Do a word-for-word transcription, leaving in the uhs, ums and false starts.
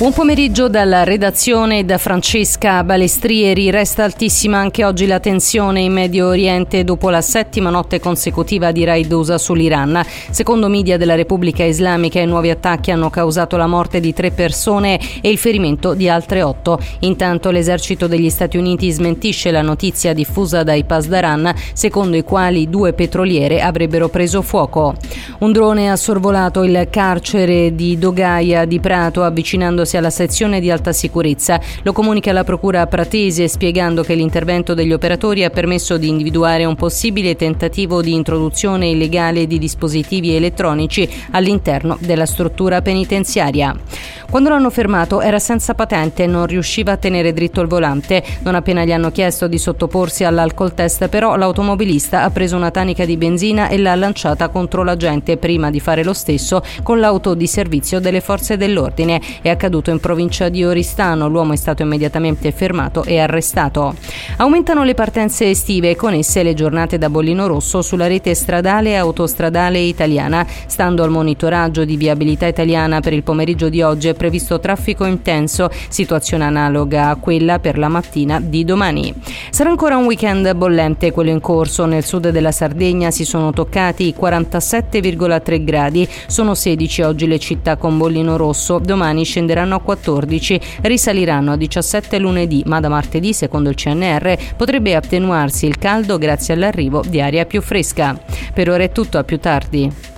Buon pomeriggio dalla redazione da Francesca Balestrieri. Resta altissima anche oggi la tensione in Medio Oriente dopo la settima notte consecutiva di raid U S A sull'Iran. Secondo media della Repubblica Islamica, i nuovi attacchi hanno causato la morte di tre persone e il ferimento di altre otto. Intanto l'esercito degli Stati Uniti smentisce la notizia diffusa dai Pasdaran, secondo i quali due petroliere avrebbero preso fuoco. Un drone ha sorvolato il carcere di Dogaia di Prato avvicinandosi alla sezione di alta sicurezza. Lo comunica la procura pratese, spiegando che l'intervento degli operatori ha permesso di individuare un possibile tentativo di introduzione illegale di dispositivi elettronici all'interno della struttura penitenziaria. Quando l'hanno fermato era senza patente e non riusciva a tenere dritto il volante. Non appena gli hanno chiesto di sottoporsi all'alcol test, però l'automobilista ha preso una tanica di benzina e l'ha lanciata contro la gente prima di fare lo stesso con l'auto di servizio delle forze dell'ordine. È accaduto in provincia di Oristano. L'uomo è stato immediatamente fermato e arrestato. Aumentano le partenze estive e con esse le giornate da bollino rosso sulla rete stradale e autostradale italiana. Stando al monitoraggio di viabilità italiana, per il pomeriggio di oggi è previsto traffico intenso, situazione analoga a quella per la mattina di domani. Sarà ancora un weekend bollente quello in corso. Nel sud della Sardegna si sono toccati i quarantasette virgola tre gradi, sono sedici oggi le città con bollino rosso, domani scenderanno a quattordici, risaliranno a diciassette lunedì, ma da martedì, secondo il C N R, potrebbe attenuarsi il caldo grazie all'arrivo di aria più fresca. Per ora è tutto, a più tardi.